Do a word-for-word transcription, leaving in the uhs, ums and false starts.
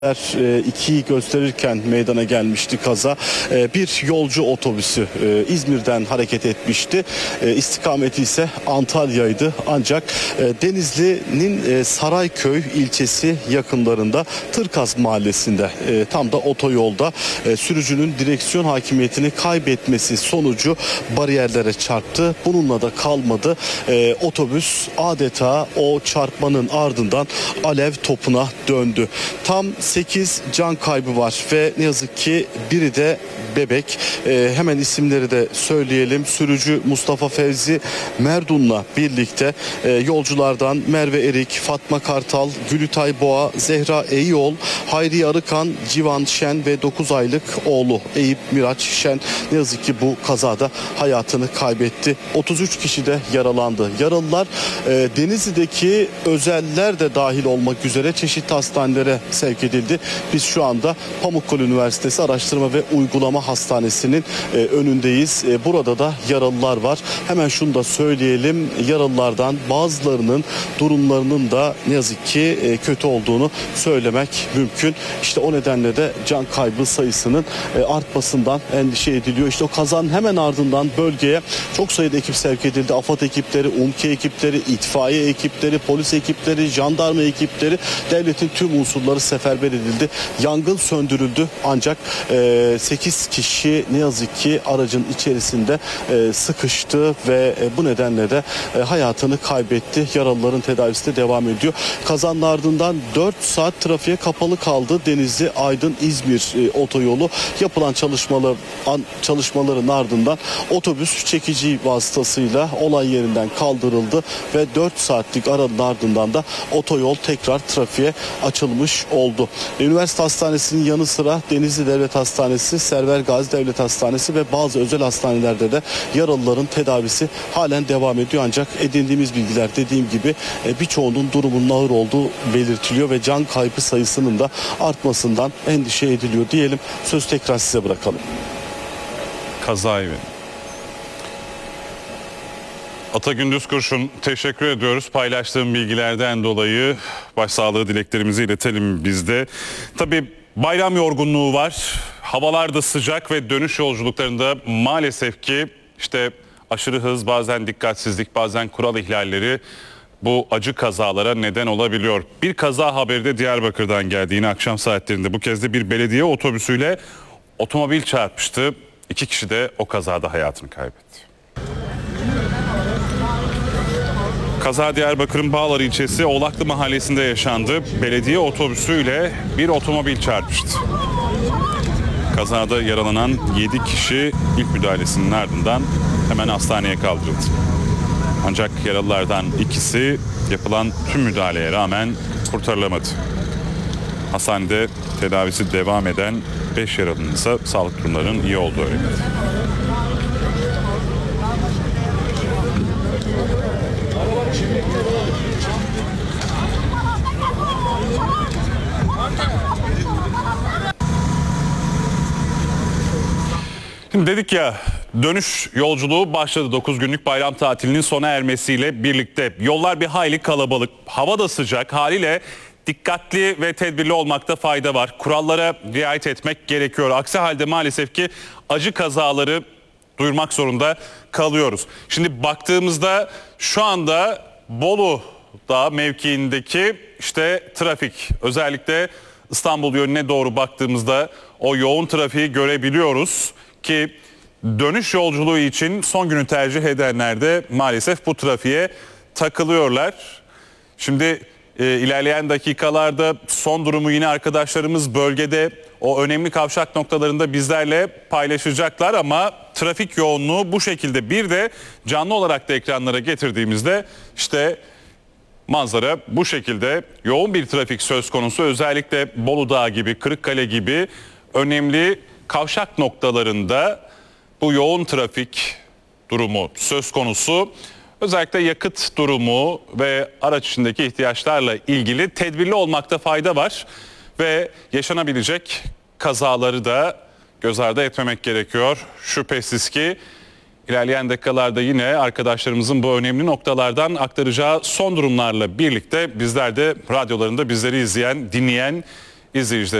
ikiyi gösterirken meydana gelmişti kaza. Bir yolcu otobüsü İzmir'den hareket etmişti. İstikameti ise Antalya'ydı. Ancak Denizli'nin Sarayköy ilçesi yakınlarında Tırkaz mahallesinde tam da otoyolda sürücünün direksiyon hakimiyetini kaybetmesi sonucu bariyerlere çarptı. Bununla da kalmadı. Otobüs adeta o çarpmanın ardından alev topuna döndü. Tam sekiz can kaybı var ve ne yazık ki biri de bebek. Ee, hemen isimleri de söyleyelim. Sürücü Mustafa Fevzi Merdun'la birlikte e, yolculardan Merve Erik, Fatma Kartal, Gülütay Boğa, Zehra Eyyol, Hayri Arıkan, Civan Şen ve dokuz aylık oğlu Eyüp Miraç Şen ne yazık ki bu kazada hayatını kaybetti. otuz üç kişi de yaralandı. Yaralılar e, Denizli'deki özeller de dahil olmak üzere çeşitli hastanelere sevk edildi. Biz şu anda Pamukkale Üniversitesi Araştırma ve Uygulama Hastanesi'nin e, önündeyiz. E, burada da yaralılar var. Hemen şunu da söyleyelim. Yaralılardan bazılarının durumlarının da ne yazık ki e, kötü olduğunu söylemek mümkün. İşte o nedenle de can kaybı sayısının e, artmasından endişe ediliyor. İşte o kazanın hemen ardından bölgeye çok sayıda ekip sevk edildi. AFAD ekipleri, UMKE ekipleri, itfaiye ekipleri, polis ekipleri, jandarma ekipleri, devletin tüm unsurları seferber edildi. Yangın söndürüldü ancak e, sekiz kişi ne yazık ki aracın içerisinde e, sıkıştı ve e, bu nedenle de e, hayatını kaybetti. Yaralıların tedavisi de devam ediyor. Kazanın ardından dört saat trafiğe kapalı kaldı Denizli Aydın İzmir e, otoyolu. Yapılan çalışmalar an, çalışmaların ardından otobüs çekici vasıtasıyla olay yerinden kaldırıldı ve dört saatlik aranın ardından da otoyol tekrar trafiğe açılmış oldu. Üniversite Hastanesi'nin yanı sıra Denizli Devlet Hastanesi, Server Gazi Devlet Hastanesi ve bazı özel hastanelerde de yaralıların tedavisi halen devam ediyor. Ancak edindiğimiz bilgiler dediğim gibi birçoğunun durumunun ağır olduğu belirtiliyor ve can kaybı sayısının da artmasından endişe ediliyor diyelim. Söz tekrar size bırakalım. Kaza evi. Ata Gündüz Kurşun, teşekkür ediyoruz. Paylaştığım bilgilerden dolayı başsağlığı dileklerimizi iletelim biz de. Tabii bayram yorgunluğu var. Havalar da sıcak ve dönüş yolculuklarında maalesef ki işte aşırı hız, bazen dikkatsizlik, bazen kural ihlalleri bu acı kazalara neden olabiliyor. Bir kaza haberi de Diyarbakır'dan geldi yine akşam saatlerinde. Bu kez de bir belediye otobüsüyle otomobil çarpmıştı. İki kişi de o kazada hayatını kaybetti. Kaza Diyarbakır'ın Bağlar ilçesi Oğlaklı mahallesinde yaşandı. Belediye otobüsüyle bir otomobil çarpmıştı. Kazada yaralanan yedi kişi ilk müdahalesinin ardından hemen hastaneye kaldırıldı. Ancak yaralılardan ikisi yapılan tüm müdahaleye rağmen kurtarılamadı. Hastanede tedavisi devam eden beş yaralının ise sağlık durumlarının iyi olduğu öğrenildi. Şimdi dedik ya, dönüş yolculuğu başladı. dokuz günlük bayram tatilinin sona ermesiyle birlikte. Yollar bir hayli kalabalık, hava da sıcak, haliyle dikkatli ve tedbirli olmakta fayda var. Kurallara riayet etmek gerekiyor. Aksi halde maalesef ki acı kazaları duyurmak zorunda kalıyoruz. Şimdi baktığımızda şu anda Bolu Dağ mevkiindeki işte trafik, özellikle İstanbul yönüne doğru baktığımızda o yoğun trafiği görebiliyoruz ki dönüş yolculuğu için son günü tercih edenler de maalesef bu trafiğe takılıyorlar. Şimdi e, ilerleyen dakikalarda son durumu yine arkadaşlarımız bölgede o önemli kavşak noktalarında bizlerle paylaşacaklar ama trafik yoğunluğu bu şekilde. Bir de canlı olarak da ekranlara getirdiğimizde işte manzara bu şekilde. Yoğun bir trafik söz konusu, özellikle Bolu Dağı gibi, Kırıkkale gibi önemli kavşak noktalarında bu yoğun trafik durumu söz konusu. Özellikle yakıt durumu ve araç içindeki ihtiyaçlarla ilgili tedbirli olmakta fayda var ve yaşanabilecek kazaları da göz ardı etmemek gerekiyor. Şüphesiz ki ilerleyen dakikalarda yine arkadaşlarımızın bu önemli noktalardan aktaracağı son durumlarla birlikte bizler de radyolarında bizleri izleyen, dinleyen izleyiciler.